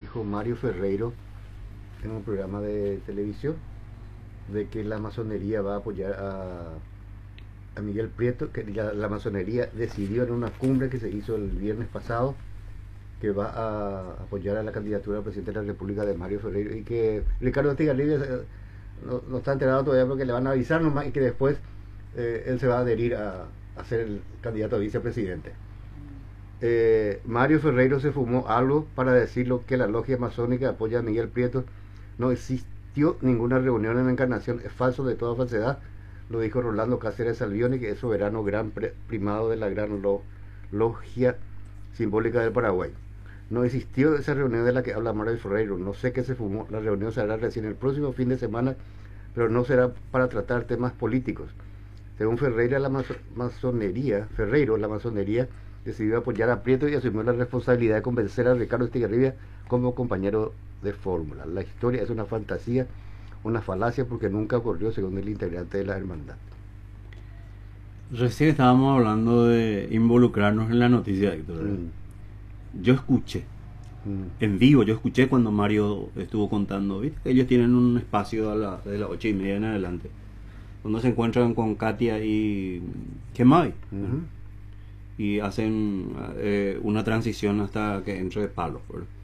dijo Mario Ferreiro en un programa de televisión de que la masonería va a apoyar a Miguel Prieto, que la masonería decidió en una cumbre que se hizo el viernes pasado que va a apoyar a la candidatura al presidente de la República de Mario Ferreiro, y que Ricardo Estigarribia no está enterado todavía porque le van a avisar nomás, y que después él se va a adherir a ser el candidato a vicepresidente. Mario Ferreiro se fumó algo para decirlo que la logia masónica apoya a Miguel Prieto. No existió ninguna reunión en la Encarnación, es falso de toda falsedad, lo dijo Rolando Cáceres Salvioni, que es soberano gran primado de la gran logia simbólica del Paraguay. No existió esa reunión de la que habla Mario Ferreiro, no sé qué se fumó, la reunión se hará recién el próximo fin de semana, pero no será para tratar temas políticos. Según Ferreiro, la masonería decidió apoyar a Prieto y asumió la responsabilidad de convencer a Ricardo Estigarribia como compañero de fórmula. La historia es una fantasía, una falacia, porque nunca ocurrió, según el integrante de la hermandad. Recién estábamos hablando de involucrarnos en la noticia, Héctor. Yo escuché en vivo, yo escuché cuando Mario estuvo contando, ¿viste? Ellos tienen un espacio de las 8:30 en adelante, donde se encuentran con Katia y Kemai, y hacen una transición hasta que entre Palo,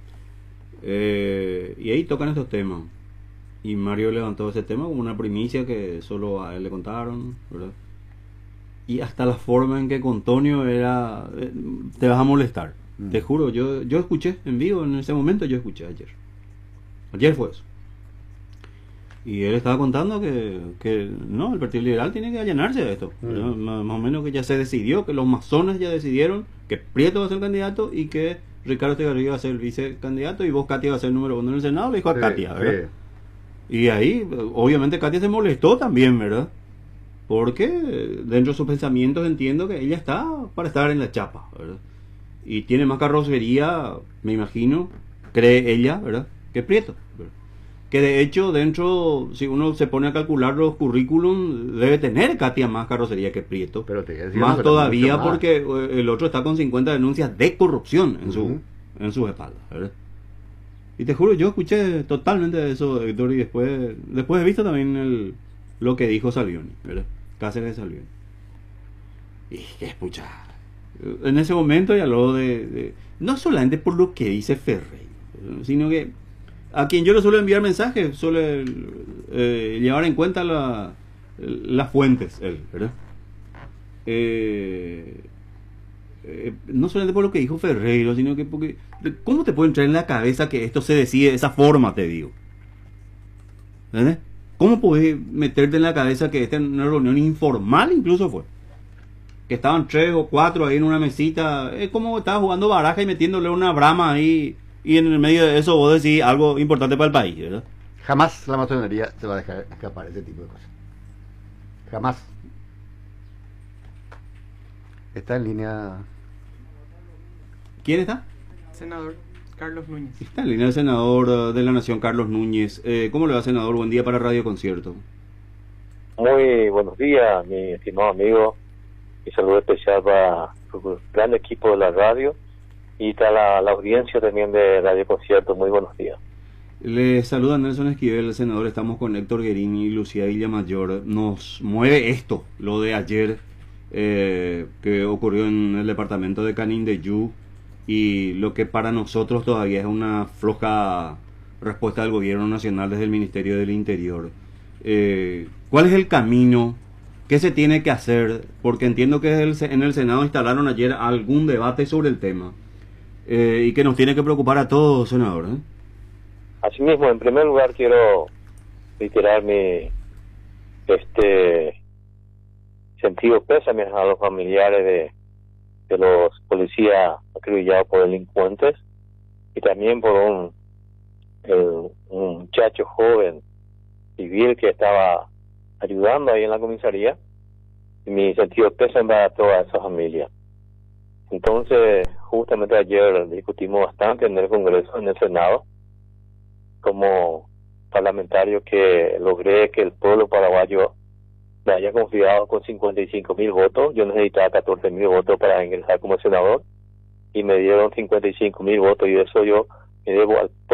y ahí tocan estos temas, y Mario levantó ese tema como una primicia que solo a él le contaron, ¿verdad? Y hasta la forma en que con Tonio era, te vas a molestar. Te juro, yo escuché en vivo en ese momento, yo escuché ayer fue eso, y él estaba contando que no, el Partido Liberal tiene que allanarse de esto, más o menos, que ya se decidió, que los masones ya decidieron que Prieto va a ser candidato y que Ricardo Estigarribia va a ser el vicecandidato, y vos, Katia, va a ser el número 1 en el Senado, le dijo a Katia, ¿verdad? Y ahí obviamente Katia se molestó también, ¿verdad? Porque dentro de sus pensamientos entiendo que ella está para estar en la chapa, ¿verdad? Y tiene más carrocería, me imagino, cree ella, ¿verdad?, que Prieto, ¿verdad? Que de hecho, dentro, si uno se pone a calcular los currículum, debe tener Katia más carrocería que Prieto. Pero más todavía más, porque el otro está con 50 denuncias de corrupción en sus espaldas, ¿verdad? Y te juro, yo escuché totalmente de eso, Héctor, y después he visto también lo que dijo Salvioni, ¿verdad? Cáceres Salvioni. Y que escucha, en ese momento ya habló de no solamente por lo que dice Ferreiro, sino que a quien yo le suelo enviar mensajes suele llevar en cuenta las fuentes, él, ¿verdad? No solamente por lo que dijo Ferreiro, sino que porque ¿cómo te puede entrar en la cabeza que esto se decide de esa forma, te digo? ¿Entendés? ¿Cómo podés meterte en la cabeza que esta es una reunión informal? Incluso fue que estaban 3 o 4 ahí en una mesita, es como estaba jugando baraja y metiéndole una brama ahí, y en el medio de eso vos decís algo importante para el país, ¿verdad? Jamás la masonería se va a dejar escapar ese tipo de cosas. Jamás. Está en línea. ¿Quién está? Senador Carlos Núñez. Está en línea el senador de la Nación, Carlos Núñez. ¿Cómo le va, senador? Buen día para Radio Concierto. Muy buenos días, mi estimado amigo. Y saludo especial para su gran equipo de la radio y para la audiencia también de Radio Concierto. Muy buenos días. Le saluda Nelson Esquivel, senador. Estamos con Héctor Guerini y Lucía Villamayor. Nos mueve esto, lo de ayer que ocurrió en el departamento de Canindeyú, y lo que para nosotros todavía es una floja respuesta del gobierno nacional desde el Ministerio del Interior. ¿Cuál es el camino? ¿Qué se tiene que hacer? Porque entiendo que en el Senado instalaron ayer algún debate sobre el tema, y que nos tiene que preocupar a todos, senador. Asimismo, en primer lugar quiero reiterar mi sentido pésame a los familiares de los policías acribillados por delincuentes, y también por un muchacho joven civil que estaba ayudando ahí en la comisaría, y mi sentido pésame a toda esa familia. Entonces, justamente ayer discutimos bastante en el Congreso, en el Senado, como parlamentario, que logré que el pueblo paraguayo me haya confiado con 55,000 votos. Yo necesitaba 14,000 votos para ingresar como senador, y me dieron 55,000 votos, y eso yo me debo al